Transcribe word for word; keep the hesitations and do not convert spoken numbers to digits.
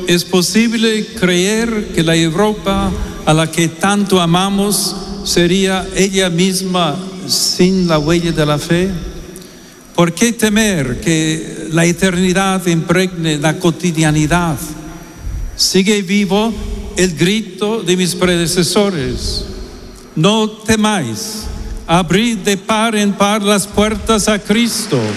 ¿es posible creer que la Europa a la que tanto amamos sería ella misma sin la huella de la fe? ¿Por qué temer que la eternidad impregne la cotidianidad? Sigue vivo el grito de mis predecesores: no temáis, abrid de par en par las puertas a Cristo.